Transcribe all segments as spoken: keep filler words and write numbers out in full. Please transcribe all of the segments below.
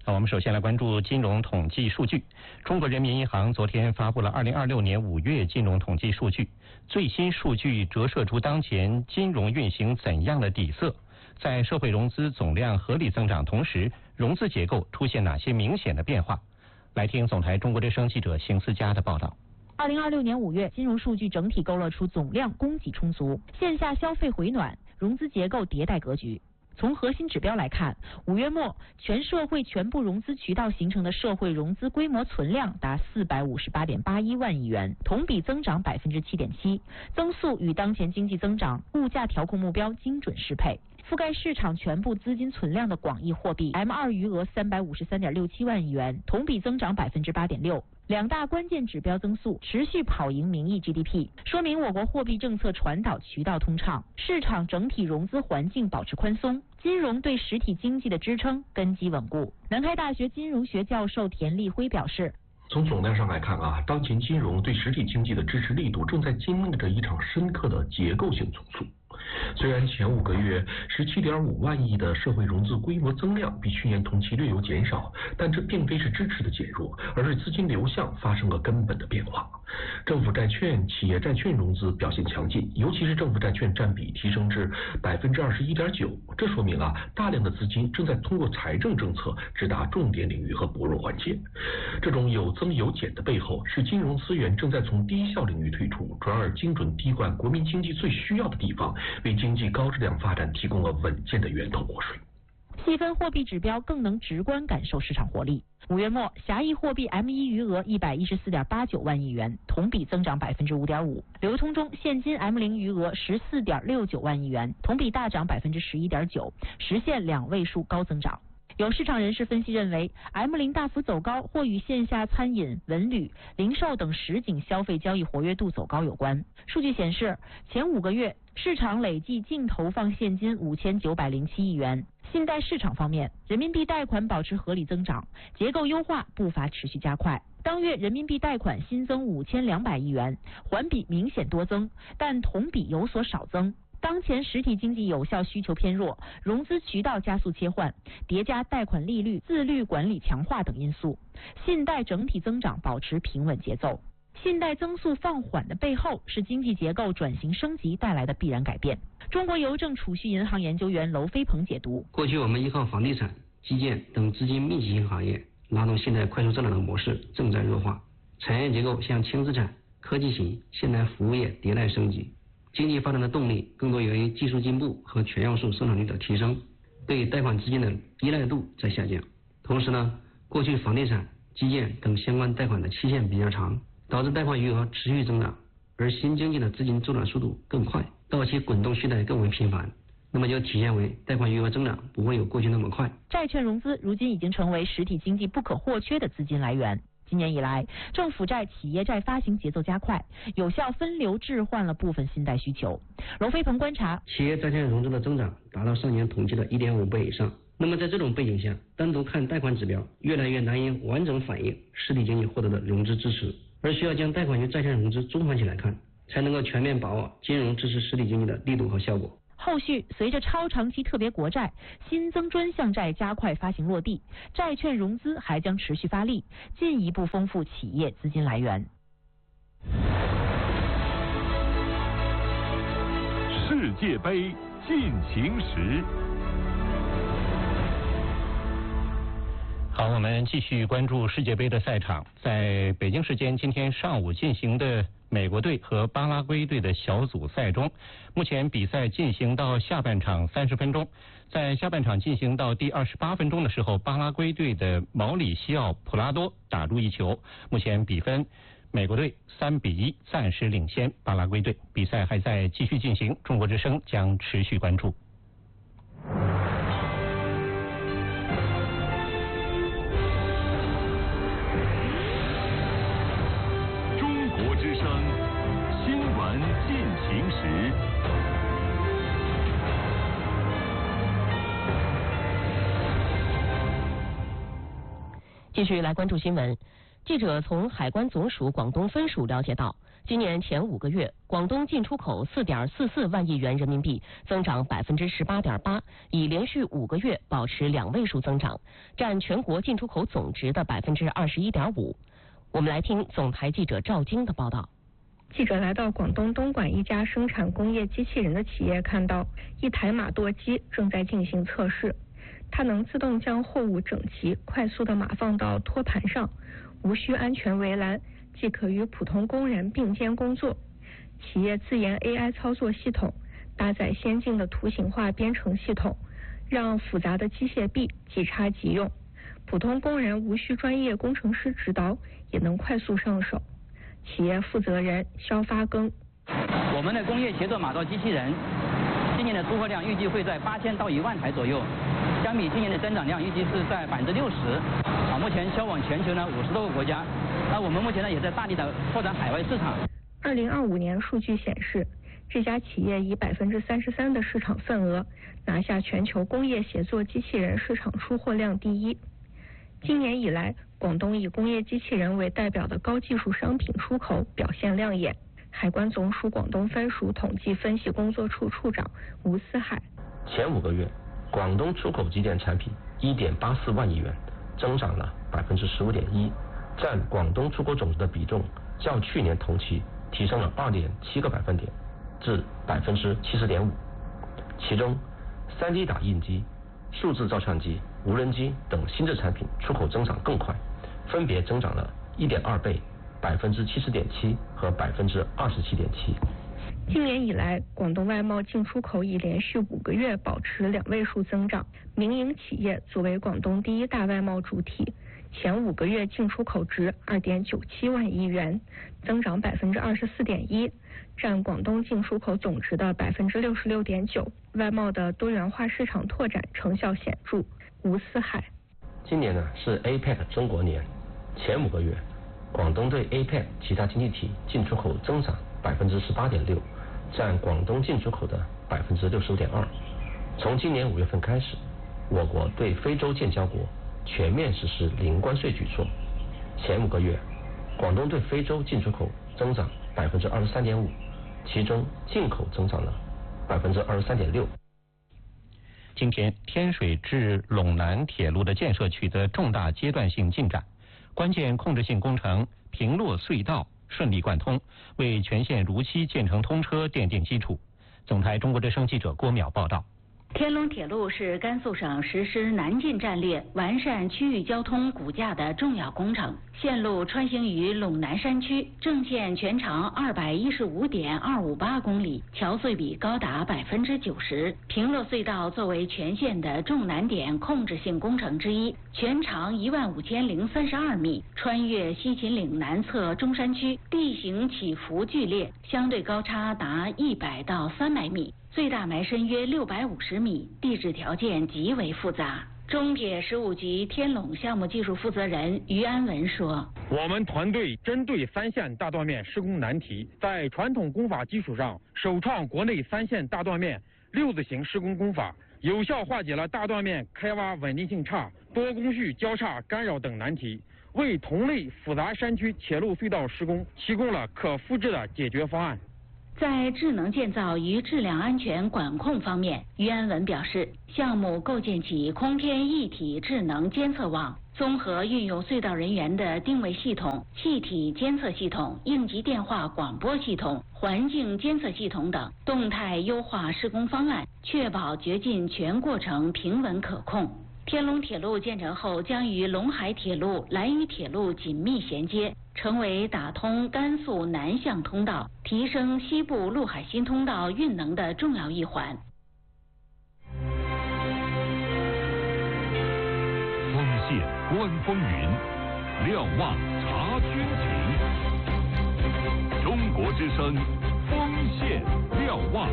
好，我们首先来关注金融统计数据。中国人民银行昨天发布了二零二六年五月金融统计数据，最新数据折射出当前金融运行怎样的底色？在社会融资总量合理增长同时，融资结构出现哪些明显的变化？来听总台中国之声记者邢思佳的报道。 二零二六年五月，金融数据整体勾勒出总量供给充足，线下消费回暖，融资结构迭代格局。从核心指标来看，五月末全社会全部融资渠道形成的社会融资规模存量达四百五十八点八一万亿元，同比增长百分之七点七，增速与当前经济增长、物价调控目标精准适配。覆盖市场全部资金存量的广义货币 M 二 余额三百五十三点六七万亿元，同比增长百分之八点六。两大关键指标增速持续跑赢名义 G D P， 说明我国货币政策传导渠道通畅，市场整体融资环境保持宽松，金融对实体经济的支撑根基稳固。南开大学金融学教授田立辉表示， 从总量上来看啊，当前金融对实体经济的支持力度正在经历着一场深刻的结构性重塑。虽然前五个月十七点五万亿的社会融资规模增量比去年同期略有减少，但这并非是支持的减弱，而是资金流向发生了根本的变化。政府债券、企业债券融资表现强劲，尤其是政府债券占比提升至百分之二十一点九，这说明啊，大量的资金正在通过财政政策直达重点领域和薄弱环节。这种有增有减的背后，是金融资源正在从低效领域退出，转而精准滴灌国民经济最需要的地方，为经济高质量发展提供了稳健的源头活水。 细分货币指标更能直观感受市场活力。五月末，狭义货币 M 一 余额一百一十四点八九万亿元，同比增长百分之五点五。流通中现金 M 零 余额十四点六九万亿元，同比大涨百分之十一点九，实现两位数高增长。有市场人士分析认为 ，M 零 大幅走高或与线下餐饮、文旅、零售等实景消费交易活跃度走高有关。数据显示，前五个月市场累计净投放现金五千九百零七亿元。信贷市场方面，人民币贷款保持合理增长，结构优化步伐持续加快。当月人民币贷款新增五千两百亿元，环比明显多增，但同比有所少增。当前实体经济有效需求偏弱，融资渠道加速切换，叠加贷款利率、自律管理强化等因素，信贷整体增长保持平稳节奏。信贷增速放缓的背后，是经济结构转型升级带来的必然改变。中国邮政储蓄银行研究员娄飞鹏解读： 过去我们依靠房地产、基建等资金密集型行业拉动信贷快速增长的模式正在弱化，产业结构向轻资产、科技型、现代服务业迭代升级。经济发展的动力更多源于技术进步和全要素生产率的提升，对贷款资金的依赖度在下降。同时呢，过去房地产、基建等相关贷款的期限比较长，导致贷款余额持续增长，而新经济的资金周转速度更快，到期滚动续贷更为频繁，那么就体现为贷款余额增长不会有过去那么快。 债券融资如今已经成为实体经济不可或缺的资金来源。今年以来，政府债、企业债发行节奏加快，有效分流置换了部分信贷需求。娄飞鹏观察， 企业债券融资的增长达到上年同期的 一点五倍以上。那么在这种背景下，单独看贷款指标越来越难以完整反映实体经济获得的融资支持，而需要将贷款与债券融资综合起来看，才能够全面把握金融支持实体经济的力度和效果。 后续随着超长期特别国债、新增专项债加快发行落地，债券融资还将持续发力，进一步丰富企业资金来源。 世界杯进行时。 好，我们继续关注世界杯的赛场。在北京时间今天上午进行的美国队和巴拉圭队的小组赛中，目前比赛进行到下半场三十分钟，在下半场进行到第二十八分钟的时候，巴拉圭队的毛里西奥·普拉多打入一球，目前比分美国队三比一暂时领先巴拉圭队。比赛还在继续进行，中国之声将持续关注。 继续来关注新闻。 记者从海关总署广东分署了解到，今年前五个月，广东进出口四点四四万亿元人民币，增长百分之十八点八，已连续五个月保持两位数增长，占全国进出口总值的百分之二十一点五。我们来听总台记者赵晶的报道。 记者来到广东东莞一家生产工业机器人的企业，看到一台码垛机正在进行测试，它能自动将货物整齐、快速地码放到托盘上，无需安全围栏，既可与普通工人并肩工作。企业自研 A I 操作系统，搭载先进的图形化编程系统，让复杂的机械臂即插即用，普通工人无需专业工程师指导，也能快速上手。企业负责人肖发庚： 我们的工业协作码垛机器人今年的出货量预计会在八千到一万台左右，相比今年的增长量预计是在百分之六十。啊，目前销往全球呢五十多个国家。那我们目前呢也在大力的拓展海外市场。 二零二五年数据显示，这家企业以百分之三十三的市场份额拿下全球工业协作机器人市场出货量第一。今年以来，广东以工业机器人为代表的高技术商品出口表现亮眼。海关总署广东分署统计分析工作处处长吴思海： 前五个月，广东出口机电产品一点八四万亿元，增长了百分之十五点一，占广东出口总值的比重较去年同期提升了二点七个百分点，至百分之七十点五。其中，三 D 打印机、数字照相机、无人机等新质产品出口增长更快，分别增长了一点二倍。百分之七十点七和百分之二十七点七。 今年以来，广东外贸进出口已连续五个月保持两位数增长。民营企业作为广东第一大外贸主体，前五个月进出口值二点九七万亿元，增长百分之二十四点一，占广东进出口总值的百分之六十六点九。外贸的多元化市场拓展成效显著。吴思海： 今年呢是 A P E C 中国年，前五个月。广东对 A P E C 其他经济体进出口增长百分之十八点六，占广东进出口的百分之六十五点二。从今年五月份开始，我国对非洲建交国全面实施零关税举措。前五个月，广东对非洲进出口增长百分之二十三点五，其中进口增长了百分之二十三点六。 今天，天水至陇南铁路的建设取得重大阶段性进展。关键控制性工程平洛隧道顺利贯通，为全线如期建成通车奠定基础。总台中国之声记者郭淼报道。 天龙铁路是甘肃省实施南进战略、完善区域交通骨架的重要工程。线路穿行于陇南山区，正线全长二百一十五点二五八公里，桥隧比高达百分之九十。平洛隧道作为全线的重难点控制性工程之一，全长一万五千零三十二米，穿越西秦岭南侧中山区，地形起伏剧烈，相对高差达一百到三百米。最大埋深约六百五十米，地质条件极为复杂。中铁十五局天陇项目技术负责人于安文说：“ 我们团队针对三线大断面施工难题，在传统工法基础上，首创国内三线大断面六字形施工工法，有效化解了大断面开挖稳定性差、多工序交叉干扰等难题，为同类复杂山区铁路隧道施工提供了可复制的解决方案。” 在智能建造与质量安全管控方面，于安文表示，项目构建起空天一体智能监测网，综合运用隧道人员的定位系统、气体监测系统、应急电话广播系统、环境监测系统等，动态优化施工方案，确保掘进全过程平稳可控。天龙铁路建成后，将与陇海铁路、兰渝铁路紧密衔接，成为打通甘肃南向通道、提升西部陆海新通道运能的重要一环。 风线观风云，瞭望察军情。中国之声，风线瞭望。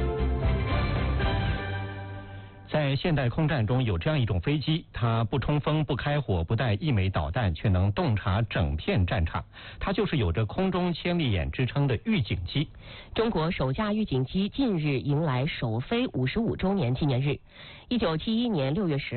在现代空战中有这样一种飞机，它不冲锋、不开火、不带一枚导弹，却能洞察整片战场。它就是有着空中千里眼之称的预警机。 中国首架预警机近日迎来首飞五十五周年纪念日。一九七一年六月十号，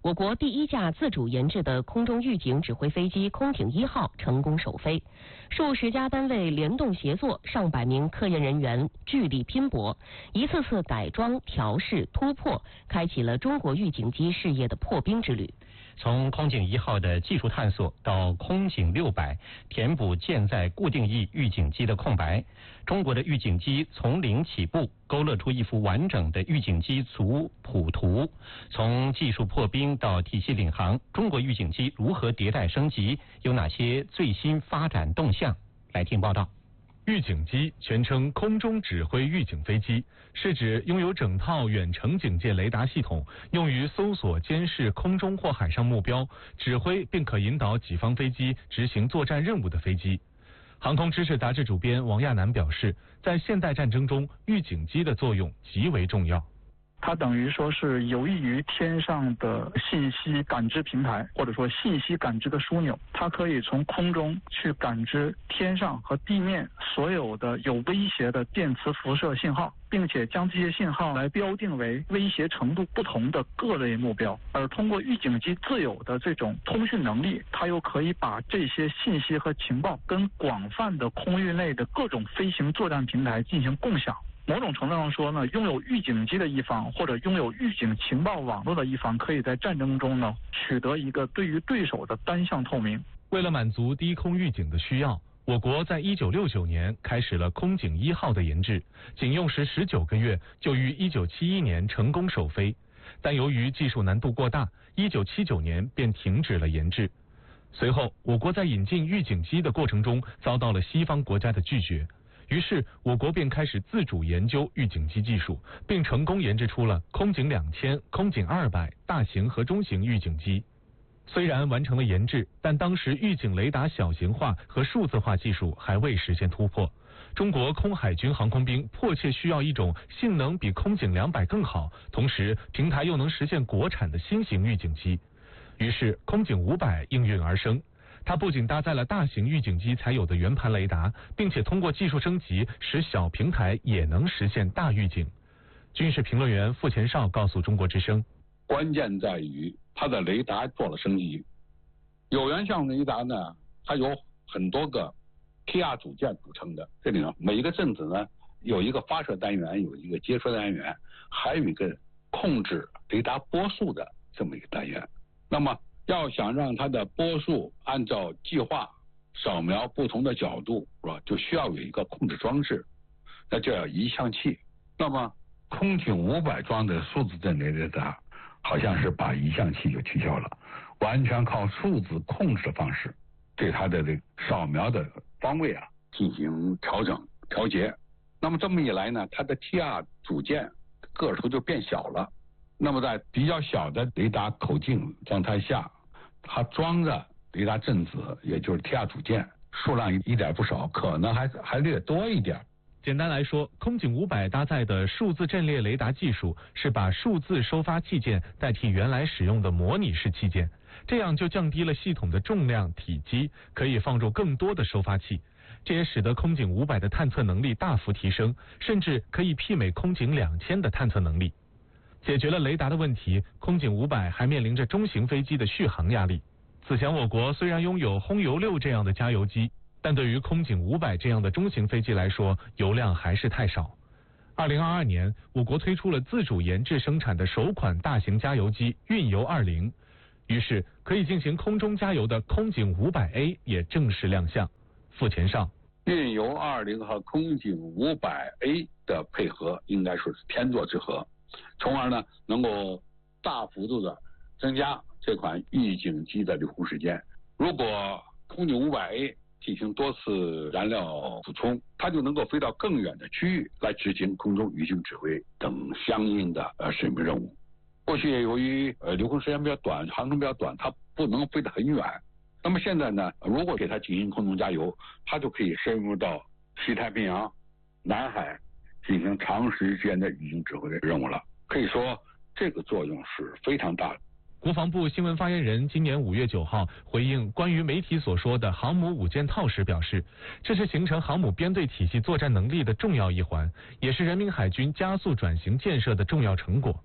我国第一架自主研制的空中预警指挥飞机空警一号成功首飞，数十家单位联动协作，上百名科研人员聚力拼搏，一次次改装、调试、突破，开启了中国预警机事业的破冰之旅。 从空警一号的技术探索到空警六百填补舰载固定翼预警机的空白，中国的预警机从零起步，勾勒出一幅完整的预警机族谱图。从技术破冰到体系领航，中国预警机如何迭代升级？有哪些最新发展动向？来听报道。 预警机全称空中指挥预警飞机，是指拥有整套远程警戒雷达系统，用于搜索监视空中或海上目标，指挥并可引导己方飞机执行作战任务的飞机。航空知识杂志主编王亚楠表示，在现代战争中，预警机的作用极为重要。 它等于说是有益于天上的信息感知平台，或者说信息感知的枢纽。它可以从空中去感知天上和地面所有的有威胁的电磁辐射信号，并且将这些信号来标定为威胁程度不同的各类目标。而通过预警机自有的这种通讯能力，它又可以把这些信息和情报跟广泛的空域内的各种飞行作战平台进行共享。某种程度上说呢，拥有预警机的一方或者拥有预警情报网络的一方，可以在战争中呢取得一个对于对手的单向透明。 为了满足低空预警的需要，我国在一九六九年开始了空警一号的研制，仅用时十九个月就于一九七一年成功首飞。但由于技术难度过大，一九七九年便停止了研制。随后，我国在引进预警机的过程中遭到了西方国家的拒绝。于是，我国便开始自主研究预警机技术，并成功研制出了空警两千、空警二百大型和中型预警机。虽然完成了研制，但当时预警雷达小型化和数字化技术还未实现突破。中国空海军航空兵迫切需要一种性能比空警两百更好，同时平台又能实现国产的新型预警机。于是，空警五百应运而生。它不仅搭载了大型预警机才有的圆盘雷达，并且通过技术升级，使小平台也能实现大预警。军事评论员傅前绍告诉中国之声， 关键在于它的雷达做了升级。有源相雷达呢，它有很多个 T R 组件组成的，这里呢每一个阵子呢有一个发射单元，有一个接收单元，还有一个控制雷达波束的这么一个单元。那么要想让它的波束按照计划扫描不同的角度，是吧？就需要有一个控制装置，那就叫移向器。那么空警五百装的数字阵列雷达，好像是把移向器就取消了，完全靠数字控制的方式，对它的这个扫描的方位啊进行调整调节。那么这么一来呢，它的 T R 组件个头就变小了。那么在比较小的雷达口径状态下，它装的雷达阵子，也就是 T R 组件数量一点不少，可能还还略多一点。 简单来说，空警五百搭载的数字阵列雷达技术是把数字收发器件代替原来使用的模拟式器件，这样就降低了系统的重量体积，可以放入更多的收发器。这也使得空警五百的探测能力大幅提升，甚至可以媲美空警两千的探测能力。解决了雷达的问题，空警五百还面临着中型飞机的续航压力。此前我国虽然拥有轰油六这样的加油机，但对于空警五百这样的中型飞机来说，油量还是太少。二零二二年，我国推出了自主研制生产的首款大型加油机运油二零，于是可以进行空中加油的空警五百 A 也正式亮相。傅前绍， 运油二零和空警五百 A 的配合应该说是天作之合，从而呢能够大幅度的增加这款预警机的留空时间。如果空警五百 A 进行多次燃料补充，它就能够飞到更远的区域来执行空中预警指挥等相应的呃使命任务。过去由于呃留空时间比较短，航程比较短，它不能飞得很远。那么现在呢，如果给它进行空中加油，它就可以深入到西太平洋、南海进行长时间的预警指挥任务了。可以说这个作用是非常大的。 国防部新闻发言人今年五月九号回应关于媒体所说的航母五件套时表示，这是形成航母编队体系作战能力的重要一环，也是人民海军加速转型建设的重要成果。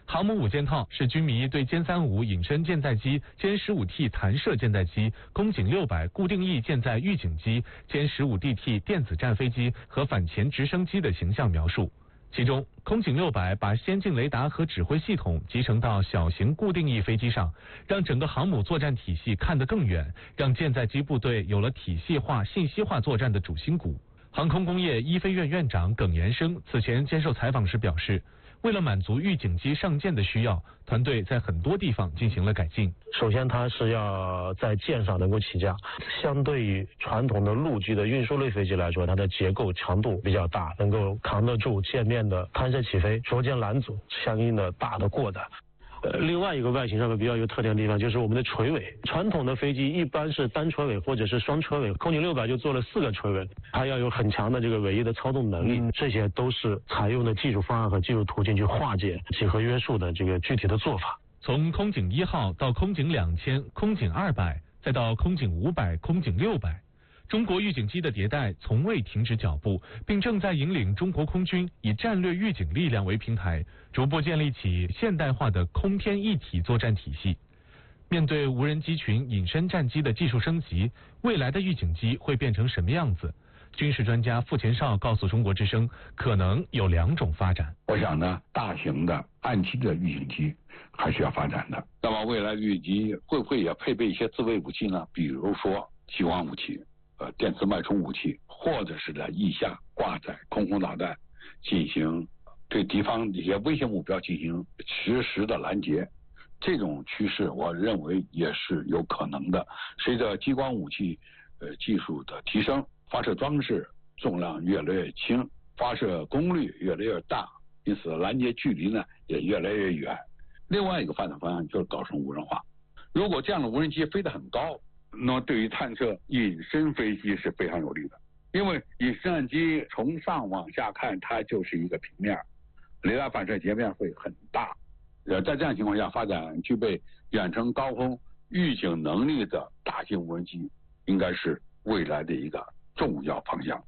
航母五件套是军迷对歼三五隐身舰载机、歼十五 T 弹射舰载机、空警六百固定翼舰载预警机、歼十五 D T 电子战飞机和反潜直升机的形象描述。其中，空警六百把先进雷达和指挥系统集成到小型固定翼飞机上，让整个航母作战体系看得更远，让舰载机部队有了体系化、信息化作战的主心骨。航空工业一飞院院长耿延生此前接受采访时表示，为了满足预警机上舰的需要，团队在很多地方进行了改进。 首先，它是要在舰上能够起降，相对于传统的陆基的运输类飞机来说，它的结构强度比较大，能够扛得住舰面的弹射起飞、着舰拦阻相应的大的过载。呃，另外一个外形上面比较有特点的地方就是我们的垂尾。传统的飞机一般是单垂尾或者是双垂尾，空警六百就做了四个垂尾，它要有很强的这个尾翼的操纵能力，这些都是采用的技术方案和技术途径去化解几何约束的这个具体的做法。 从空警一号到空警两千、空警二百，再到空警五百、空警六百。中国预警机的迭代从未停止脚步，并正在引领中国空军以战略预警力量为平台，逐步建立起现代化的空天一体作战体系。面对无人机群隐身战机的技术升级，未来的预警机会变成什么样子？军事专家傅前绍告诉中国之声，可能有两种发展。 我想呢，大型的岸基的预警机还是要发展的。那么未来预警机会不会也配备一些自卫武器呢？比如说激光武器。呃，电磁脉冲武器，或者是在翼下挂载空空导弹，进行对敌方一些危险目标进行实时的拦截，这种趋势我认为也是有可能的。随着激光武器呃技术的提升，发射装置重量越来越轻，发射功率越来越大，因此拦截距离呢也越来越远。另外一个发展方向就是搞成无人化。如果这样的无人机飞得很高，那么对于探测隐身飞机是非常有利的，因为隐身战机从上往下看，它就是一个平面，雷达反射截面会很大。呃，在这样情况下，发展具备远程高空预警能力的大型无人机，应该是未来的一个重要方向。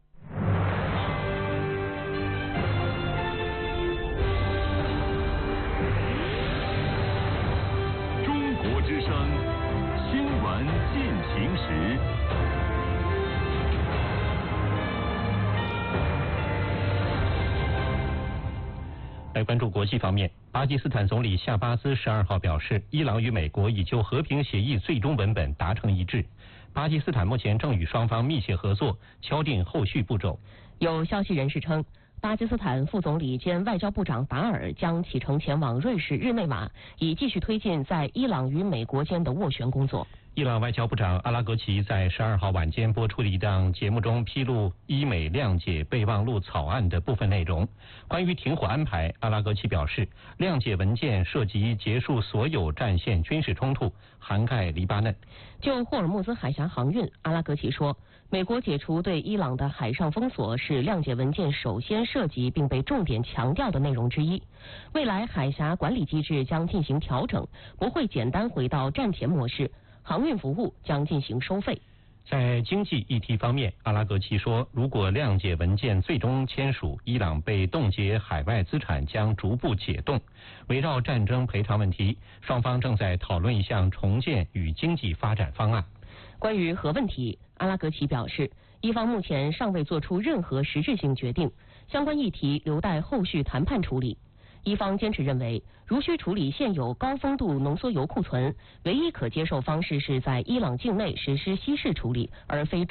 中国之声。新闻进行时， 来关注国际方面，巴基斯坦总理夏巴兹十二号表示，伊朗与美国已就和平协议最终文本达成一致，巴基斯坦目前正与双方密切合作，敲定后续步骤。 有消息人士称，巴基斯坦副总理兼外交部长达尔将启程前往瑞士日内瓦，以继续推进在伊朗与美国间的斡旋工作。 伊朗外交部长阿拉格齐在十二号晚间播出的一档节目中披露伊美谅解备忘录草案的部分内容。关于停火安排，阿拉格齐表示，谅解文件涉及结束所有战线军事冲突，涵盖黎巴嫩。 就霍尔木兹海峡航运，阿拉格齐说，美国解除对伊朗的海上封锁是谅解文件首先涉及并被重点强调的内容之一。未来海峡管理机制将进行调整，不会简单回到战前模式。航运服务将进行收费。 在经济议题方面，阿拉格齐说，如果谅解文件最终签署，伊朗被冻结海外资产将逐步解冻。围绕战争赔偿问题，双方正在讨论一项重建与经济发展方案。 关于核问题，阿拉格齐表示，伊方目前尚未做出任何实质性决定，相关议题留待后续谈判处理。伊方坚持认为，如需处理现有高丰度浓缩铀库存，唯一可接受方式是在伊朗境内实施稀释处理，而非